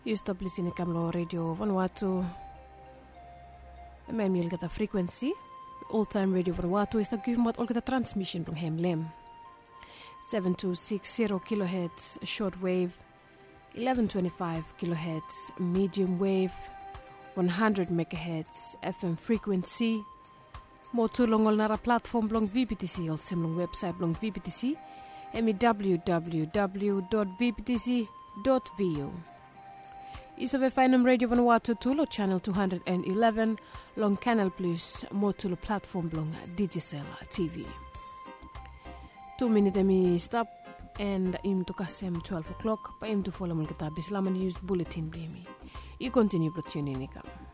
You stop listening to Radio Vanuatu. Men gilgata frequency. All-time Radio Vanuatu is the given olgata transmission from Hemlem. 7260 kHz shortwave, 1125 kHz medium wave, 100 MHz FM frequency. Motulongol nara platform blong VPTC also long website blong VPTC www.vptc.vu. Isove Finum Radio Vanuatu Tulo channel 211 long Canal Plus Motulo platform blong Digicel TV. 2 minutes me stop and im to kasem 12 o'clock pa im to follow mo kita bislaman news bulletin blemi. I continue pro tuning ika.